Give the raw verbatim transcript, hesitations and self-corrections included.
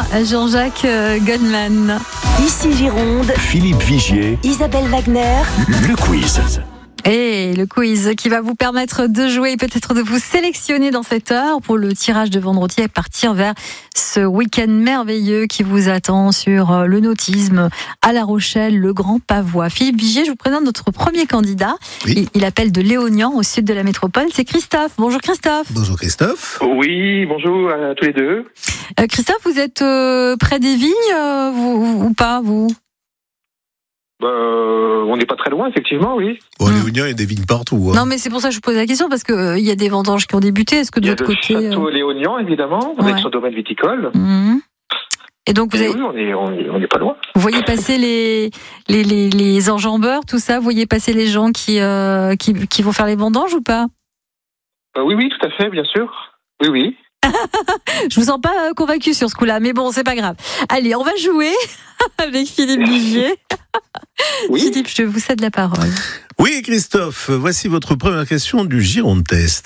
Jean-Jacques euh, Goldman. Ici Gironde, Philippe Vigier, Isabelle Wagner, le quiz. Et le quiz qui va vous permettre de jouer et peut-être de vous sélectionner dans cette heure pour le tirage de vendredi et partir vers ce week-end merveilleux qui vous attend sur le nautisme à La Rochelle, le Grand Pavois. Philippe Vigier, je vous présente notre premier candidat. Oui. Il, il appelle de Léognan au sud de la métropole. C'est Christophe. Bonjour Christophe. Bonjour Christophe. Oui, bonjour à tous les deux. Euh, Christophe, vous êtes euh, près des vignes euh, vous, ou pas vous? Bah, euh, on n'est pas très loin, effectivement, oui. Bon, Hum. Léognan, il y a des vignes partout. Hein. Non, mais c'est pour ça que je vous pose la question, parce qu'il euh, y a des vendanges qui ont débuté. Est-ce que de Il y a votre le côté... château euh, Léognan, évidemment, Ouais. avec son domaine viticole. mhm. Et donc, vous, Et avez, oui, on est, on est, on est pas loin. vous voyez passer les, les, les, les enjambeurs, tout ça. Vous voyez passer les gens qui, euh, qui, qui vont faire les vendanges ou pas? Euh, oui, oui, tout à fait, bien sûr. Oui, oui. Je vous sens pas euh, convaincu sur ce coup-là, mais bon, c'est pas grave. Allez, on va jouer avec Philippe Vigier. Oui. Philippe, je vous cède la parole. Oui Christophe, voici votre première question du Gironde Test.